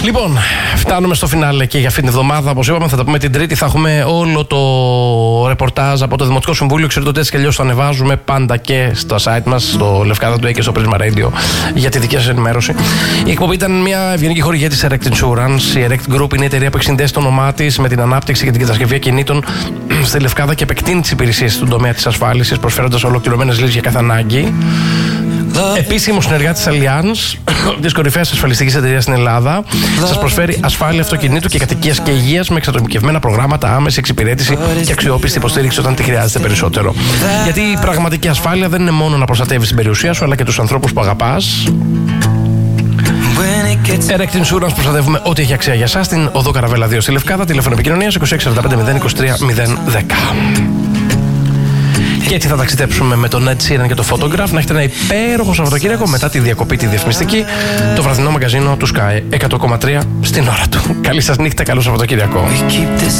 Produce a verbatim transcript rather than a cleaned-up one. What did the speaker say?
Λοιπόν, φτάνουμε στο φινάλε και για αυτήν την εβδομάδα. Όπως είπαμε, θα τα πούμε την Τρίτη. Θα έχουμε όλο το ρεπορτάζ από το Δημοτικό Συμβούλιο. Ξέρετε ότι έτσι και αλλιώς το ανεβάζουμε πάντα και στο site μας, στο Λευκάδα του και στο Prisma Radio, για τη δική σας ενημέρωση. Η εκπομπή ήταν μια ευγενική χορηγία της Erect Insurance. Η Erect Group είναι η εταιρεία που έχει συνδέσει το όνομά της με την ανάπτυξη και την κατασκευή ακινήτων στη Λευκάδα και επεκτείνει τις υπηρεσίες στον τομέα της ασφάλισης, προσφέροντας ολοκληρωμένες λύσεις για κάθε ανάγκη. Επίσημο συνεργάτη της Allianz, της κορυφαίας ασφαλιστικής εταιρείας στην Ελλάδα, σας προσφέρει ασφάλεια αυτοκινήτου και κατοικίας και υγείας με εξατομικευμένα προγράμματα, άμεση εξυπηρέτηση και αξιόπιστη υποστήριξη όταν τη χρειάζεται περισσότερο. Γιατί η πραγματική ασφάλεια δεν είναι μόνο να προστατεύεις την περιουσία σου, αλλά και τους ανθρώπους που αγαπάς. Erect Insurance, προστατεύουμε ό,τι έχει αξία για εσάς. Στην Οδό Καραβέλα δύο στη Λευκάδα, τηλέφωνο επικοινωνίας είκοσι έξι σαράντα πέντε μηδέν είκοσι τρία μηδέν δέκα. Και έτσι θα ταξιδέψουμε με τον Ed Sheeran και το Photograph. Να έχετε ένα υπέροχο Σαββατοκύριακο μετά τη διακοπή τη διαφημιστική. Το βραδινό μαγκαζίνο του Sky εκατό κόμμα τρία στην ώρα του. Καλή σας νύχτα, καλό Σαββατοκύριακο.